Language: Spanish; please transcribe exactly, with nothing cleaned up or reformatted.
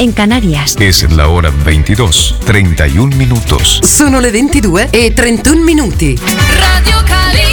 en Canarias. Es la hora veintidós, treinta y un minutos. Sono le ventidue e trentuno minuti. Radio Cali.